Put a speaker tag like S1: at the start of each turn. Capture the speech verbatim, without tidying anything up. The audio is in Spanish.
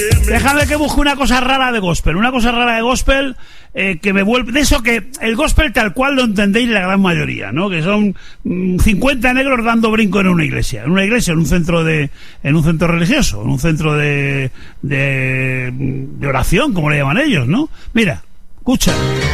S1: Déjame que busque una cosa rara de gospel. Una cosa rara de gospel eh, que me vuelve... De eso que el gospel tal cual lo entendéis la gran mayoría, ¿no? Que son mmm, cincuenta negros dando brinco en una iglesia. En una iglesia, en un centro de... En un centro religioso. En un centro de... De, de oración, como le llaman ellos, ¿no? Mira, escucha.